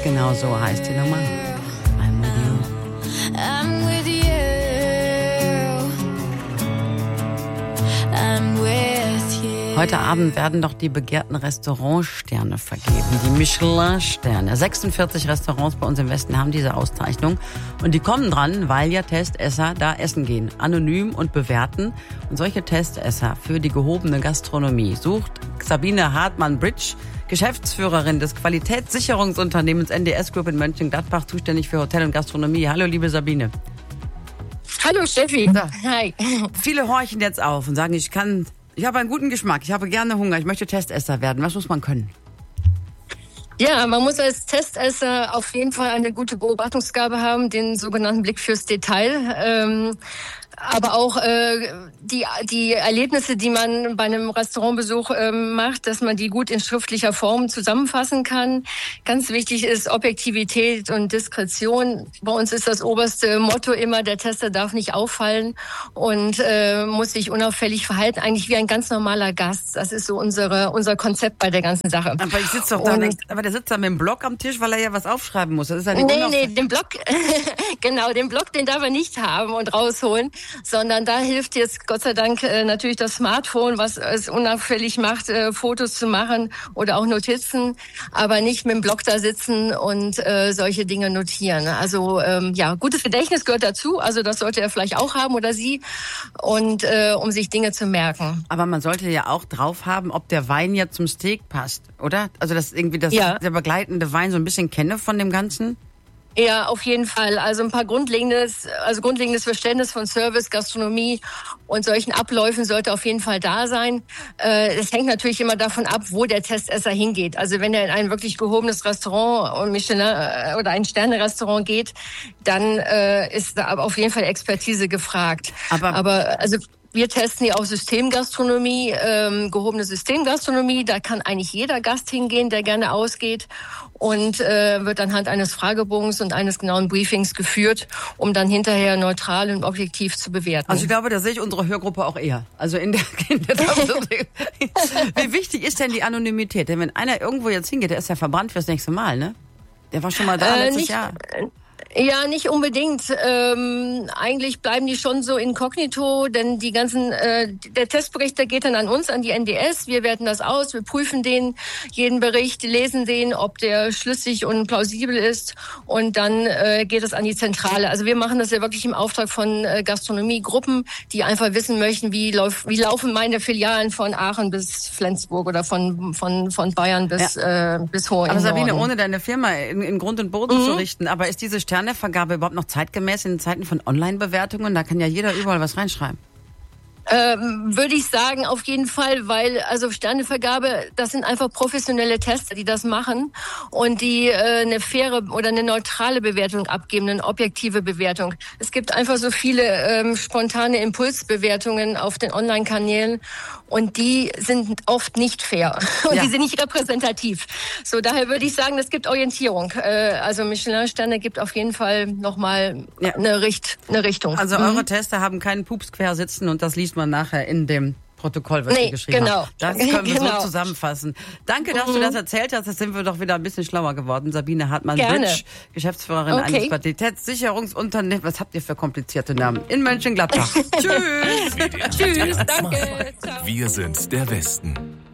Genau so heißt die Nummer. I'm with you. I'm with you. I'm with you. Heute Abend werden doch die begehrten Restaurantsterne vergeben, die Michelin-Sterne. 46 Restaurants bei uns im Westen haben diese Auszeichnung. Und die kommen dran, weil ja Testesser da essen gehen, anonym und bewerten. Und solche Testesser für die gehobene Gastronomie sucht Sabine Hartmann-Britsch, Geschäftsführerin des Qualitätssicherungsunternehmens NDS Group in Mönchengladbach, zuständig für Hotel und Gastronomie. Hallo, liebe Sabine. Hallo Steffi. So. Hi. Viele horchen jetzt auf und sagen, ich habe einen guten Geschmack, ich habe gerne Hunger, ich möchte Testesser werden. Was muss man können? Ja, man muss als Testesser auf jeden Fall eine gute Beobachtungsgabe haben, den sogenannten Blick fürs Detail. Aber auch die Erlebnisse, die man bei einem Restaurantbesuch macht, dass man die gut in schriftlicher Form zusammenfassen kann. Ganz wichtig ist Objektivität und Diskretion. Bei uns ist das oberste Motto immer, der Tester darf nicht auffallen und muss sich unauffällig verhalten, eigentlich wie ein ganz normaler Gast. Das ist so unser Konzept bei der ganzen Sache. Aber ich sitze doch da, aber der sitzt da mit dem Block am Tisch, weil er ja was aufschreiben muss. Das ist ja Nee, den Block, genau, den Block, den darf er nicht haben und rausholen, sondern da hilft jetzt Gott sei Dank natürlich das Smartphone, was es unauffällig macht, Fotos zu machen oder auch Notizen, aber nicht mit dem Block da sitzen und solche Dinge notieren. Also ja, gutes Gedächtnis gehört dazu, also das sollte er vielleicht auch haben oder sie, und um sich Dinge zu merken. Aber man sollte ja auch drauf haben, ob der Wein ja zum Steak passt, oder? Also dass irgendwie der begleitende Wein so ein bisschen kenne von dem Ganzen? Ja, auf jeden Fall. Also ein paar grundlegendes Verständnis von Service, Gastronomie und solchen Abläufen sollte auf jeden Fall da sein. Es hängt natürlich immer davon ab, wo der Testesser hingeht. Also wenn er in ein wirklich gehobenes Restaurant und Michelin oder ein Sterne-Restaurant geht, dann ist da aber auf jeden Fall Expertise gefragt. Aber also wir testen ja auch Systemgastronomie, gehobene Systemgastronomie. Da kann eigentlich jeder Gast hingehen, der gerne ausgeht, und wird anhand eines Fragebogens und eines genauen Briefings geführt, um dann hinterher neutral und objektiv zu bewerten. Also ich glaube, da sehe ich unsere Hörgruppe auch eher. Also in der Wie wichtig ist denn die Anonymität? Denn wenn einer irgendwo jetzt hingeht, der ist ja verbrannt fürs nächste Mal, ne? Der war schon mal da letztes Jahr. Ja, nicht unbedingt. Eigentlich bleiben die schon so inkognito, denn die ganzen, der Testbericht, der geht dann an uns, an die NDS. Wir werten das aus, wir prüfen jeden Bericht, lesen den, ob der schlüssig und plausibel ist, und dann geht es an die Zentrale. Also wir machen das ja wirklich im Auftrag von Gastronomiegruppen, die einfach wissen möchten, wie laufen meine Filialen von Aachen bis Flensburg oder von Bayern bis Hohen. Aber Sabine, ohne deine Firma in Grund und Boden zu richten, aber ist diese Sternevergabe überhaupt noch zeitgemäß in Zeiten von Online-Bewertungen? Da kann ja jeder überall was reinschreiben. Würde ich sagen, auf jeden Fall, weil also Sternevergabe, das sind einfach professionelle Tester, die das machen und die eine faire oder eine neutrale Bewertung abgeben, eine objektive Bewertung. Es gibt einfach so viele spontane Impulsbewertungen auf den Online-Kanälen und die sind oft nicht fair und die sind nicht repräsentativ. So, daher würde ich sagen, es gibt Orientierung. Also Michelin-Sterne gibt auf jeden Fall nochmal eine Richtung. Also eure Tester haben keinen Pups quer sitzen und das liest man nachher in dem Protokoll, was ihr geschrieben habt. Das können wir so zusammenfassen. Danke, dass du das erzählt hast. Jetzt sind wir doch wieder ein bisschen schlauer geworden. Sabine Hartmann-Britsch, Geschäftsführerin eines Qualitätssicherungsunternehmens. Was habt ihr für komplizierte Namen? In Mönchengladbach. Tschüss. Tschüss, danke. Ciao. Wir sind der Westen.